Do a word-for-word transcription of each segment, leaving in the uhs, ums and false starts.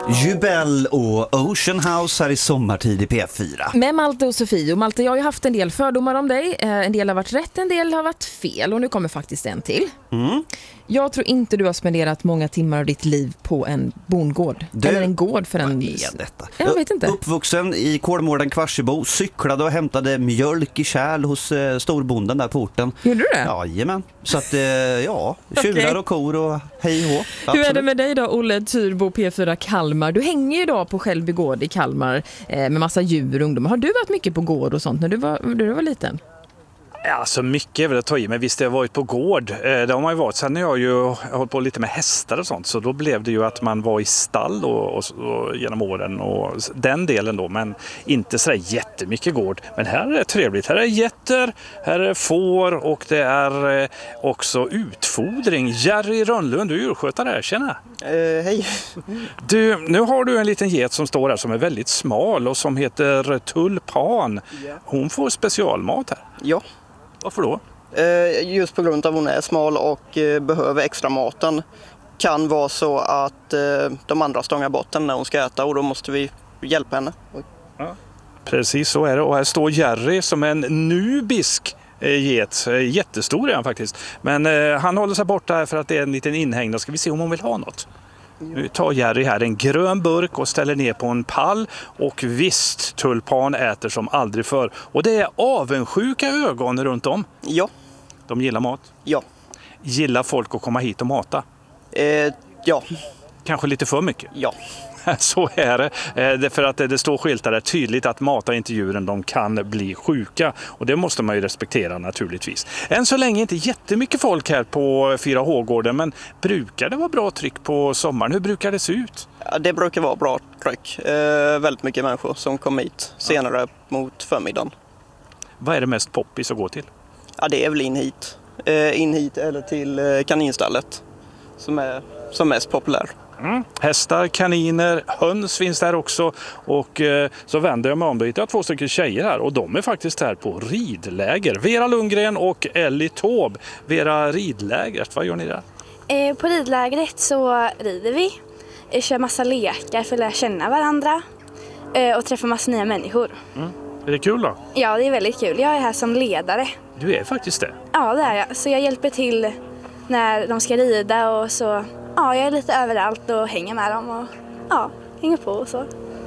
Jubel och Ocean House här i sommartid i P fyra. Med Malte och Sofie. Och Malte, jag har ju haft en del fördomar om dig. En del har varit rätt, en del har varit fel. Och nu kommer faktiskt en till. Mm. Jag tror inte du har spenderat många timmar av ditt liv på en bondgård. Du, Eller en gård för en... Vad är detta? Jag vet inte. Uppvuxen i Kolmården Kvarsebo, cyklade och hämtade mjölk i kärl hos eh, storbonden där på orten. Gjorde du det? Jajamän. Så att, eh, ja, tjurar Okej. och kor och hej och hå. Hur är det med dig då, Olle Tyrbo, P fyra Kalmar? Du hänger ju idag på Skälby gård i Kalmar eh, med massa djur och ungdomar. Har du varit mycket på gård och sånt när du var, när du var liten? Ja, så mycket är väl att ta i, men visst jag har varit på gård. Eh, det har man ju varit. Sen har jag ju hållit på lite med hästar och sånt, så då blev det ju att man var i stall och, och, och genom åren och den delen då, men inte så där jättemycket gård. Men här är det trevligt. Här är getter, här är får och det är eh, också utfodring. Jerry Rönnlund, du är djurskötare här, tjena. Uh, hej. Du, nu har du en liten get som står här som är väldigt smal och som heter Tulpan. Hon får specialmat här. Ja. Varför då? Uh, just på grund av att hon är smal och uh, behöver extra maten. Kan vara så att uh, de andra stångar bort henne när hon ska äta och då måste vi hjälpa henne. Ja. Precis så är det. Och här står Jerry som en nubisk get. Jättestor är han faktiskt. Men uh, han håller sig borta här för att det är en liten inhägnad. Ska vi se om hon vill ha något? Nu tar Jerry här en grön burk och ställer ner på en pall. Och visst, Tulpan äter som aldrig förr. Och det är avundsjuka ögon runt om. Ja. De gillar mat. Ja. Gillar folk att komma hit och mata? Uh, ja. Kanske lite för mycket? Ja. Så är det. det. För att det står skyltar där tydligt att mata inte djuren, de kan bli sjuka. Och det måste man ju respektera naturligtvis. Än så länge inte jättemycket folk här på fyra H-gården, men brukar det vara bra tryck på sommaren? Hur brukar det se ut? Ja, det brukar vara bra tryck. Uh, väldigt mycket människor som kommer hit senare ja. mot förmiddagen. Vad är det mest poppis att gå till? Ja, det är väl in hit. Uh, in hit eller till uh, kaninstallet som är som mest populär. Mm. Hästar, kaniner, höns finns där också och eh, så vänder jag mig om. Då hittar jag två stycken tjejer här och de är faktiskt här på ridläger. Vera Lundgren och Ellie Taube. Vera, ridlägret, vad gör ni där? Eh, på ridlägret så rider vi, eh, kör massa lekar för att lära känna varandra eh, och träffa massa nya människor. Mm. Är det kul då? Ja, det är väldigt kul. Jag är här som ledare. Du är faktiskt det? Ja, det är jag. Så jag hjälper till när de ska rida och så... Ja, jag är lite överallt och hänger med dem och ja, hänger på och så.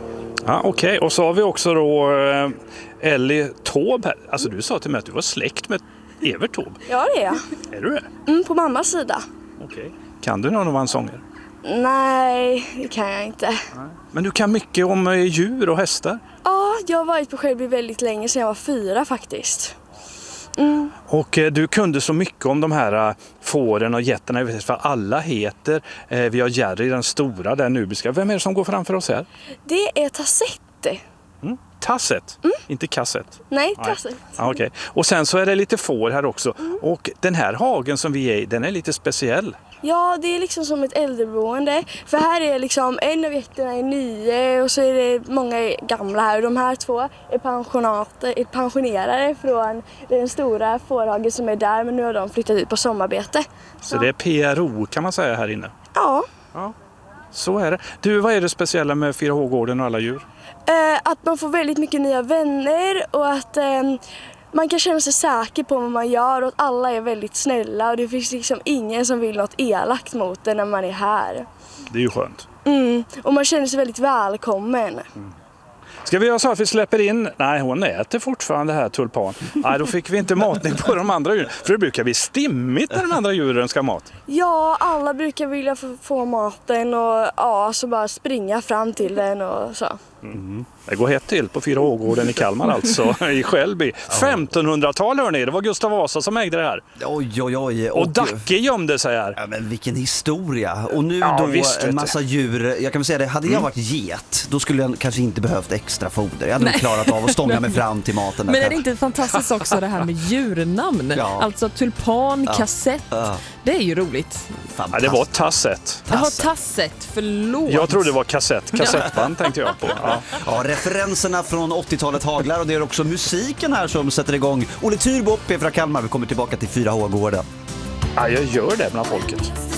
Ja, okej. Okay. Och så har vi också då eh, Ellie Taube här. Alltså du sa till mig att du var släkt med Evert Taube. Ja, det är jag. Är du det? Mm, på mammas sida. Okej. Okay. Kan du någon av hans sånger? Nej, det kan jag inte. Nej. Men du kan mycket om eh, djur och hästar? Ja, jag har varit på Skälby väldigt länge sedan jag var fyra faktiskt. Mm. Och eh, du kunde så mycket om de här uh, fåren och getterna, jag vet inte vad alla heter. Eh, vi har Jerry, den stora, den nubiska. Vem är det som går framför oss här? Det är Tassette. Mm. Tasset, mm. inte kassett. Nej, Tasset. Ja, okay. Och sen så är det lite får här också. Mm. Och den här hagen som vi är i, den är lite speciell. Ja, det är liksom som ett äldreboende. För här är liksom en av getterna är nio och så är det många gamla här. Och de här två är, pensionater, är pensionerade från den stora fårhagen som är där. Men nu har de flyttat ut på sommarbete. Så, så det är P R O kan man säga här inne? Ja. Ja. Så är det. Du, vad är det speciella med fyra H-gården och alla djur? Eh, att man får väldigt mycket nya vänner och att eh, man kan känna sig säker på vad man gör och att alla är väldigt snälla och det finns liksom ingen som vill något elakt mot en när man är här. Det är ju skönt. Mm, och man känner sig väldigt välkommen. Mm. Ska vi göra så att vi släpper in? Nej, hon äter fortfarande här, Tulpan. Nej, då fick vi inte matning på de andra djuren. För det brukar bli stimmigt när de andra djuren ska ha mat. Ja, alla brukar vilja få, få maten och ja, så bara springa fram till den och så. Mm. Det går hett till på fyra H-gården i Kalmar alltså, i Skälby. femtonhundratal hörni, det var Gustav Vasa som ägde det här. Oj, oj, oj. Och, och Dacke gömde sig här. Ja, men vilken historia. Och nu ja, då visst, en massa djur. Jag kan väl säga det, hade jag mm. varit get, då skulle jag kanske inte behövt extra foder. Jag hade nog klarat av att stånga mig fram till maten. Där men är det inte fantastiskt också det här med djurnamn? Ja. Alltså tulpan, ja. kassett. Ja. Det är ju roligt. Ja, det var Tasset. Jaha, Tasset, förlåt. Jag trodde det var kassett. Kassettband tänkte jag på. Ja. Ja, referenserna från åttiotalet haglar och det är också musiken här som sätter igång. Olle Tyrbo, P fyra Kalmar, vi kommer tillbaka till fyra H-gården. Ja, jag gör det bland folket.